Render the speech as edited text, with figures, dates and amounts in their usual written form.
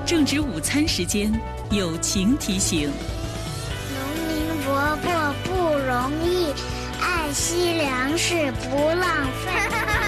正值午餐时间，友情提醒： 农民伯伯不容易，爱惜粮食不浪费。